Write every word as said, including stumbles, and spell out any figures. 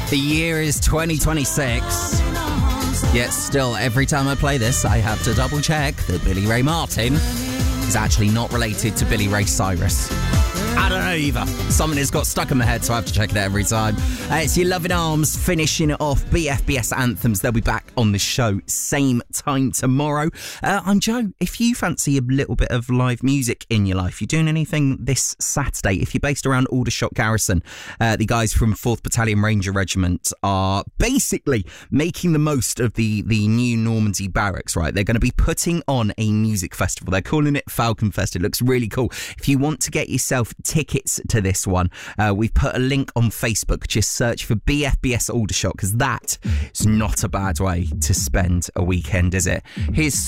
The year is twenty twenty-six. Yet still, every time I play this, I have to double check that Billy Ray Martin is actually not related to Billy Ray Cyrus. I don't know either. Something has got stuck in my head, so I have to check it out every time. Uh, it's Your Loving Arms finishing it off. B F B S Anthems. They'll be back on the show same time tomorrow. Uh, I'm Joe. If you fancy a little bit of live music in your life, you're doing anything this Saturday, if you're based around Aldershot Garrison, uh, the guys from fourth Battalion Ranger Regiment are basically making the most of the, the new Normandy barracks, right? They're going to be putting on a music festival. They're calling it Falcon Fest. It looks really cool. If you want to get yourself tickets to this one, uh, we've put a link on Facebook. Just search for B F B S Aldershot, because that is not a bad way to spend a weekend, is it? Here's